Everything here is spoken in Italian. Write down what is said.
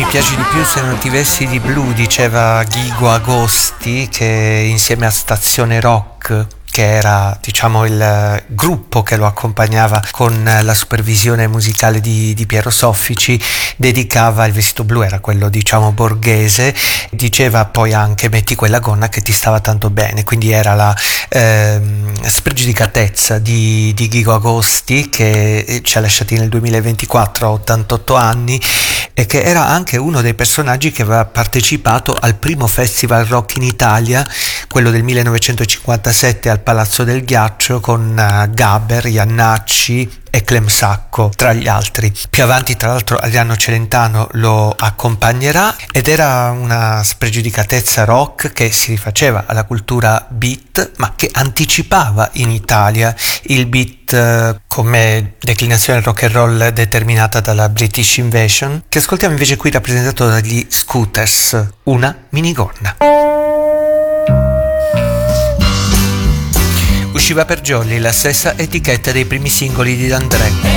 piace di più se non ti vesti di blu, diceva Ghigo Agosti, che insieme a Stazione Rock, che era diciamo il gruppo che lo accompagnava con la supervisione musicale di Piero Soffici, dedicava il vestito blu, era quello diciamo borghese, diceva poi anche metti quella gonna che ti stava tanto bene, quindi era la spregiudicatezza di Ghigo Agosti, che ci ha lasciati nel 2024 a 88 anni, e che era anche uno dei personaggi che aveva partecipato al primo festival rock in Italia, quello del 1957 al Palazzo del Ghiaccio, con Gaber, Iannacci e Clem Sacco tra gli altri. Più avanti tra l'altro Adriano Celentano lo accompagnerà, ed era una spregiudicatezza rock che si rifaceva alla cultura beat, ma che anticipava in Italia il beat come declinazione rock and roll determinata dalla British Invasion, che ascoltiamo invece qui rappresentato dagli Scooters, una minigonna. Usciva per Jolly, la stessa etichetta dei primi singoli di D'André.